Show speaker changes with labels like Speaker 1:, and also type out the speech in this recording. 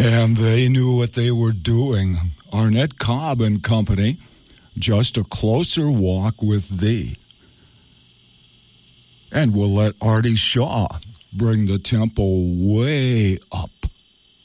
Speaker 1: And they knew what they were doing. Arnett Cobb and Company, Just a Closer Walk with Thee. And we'll let Artie Shaw bring the tempo way up.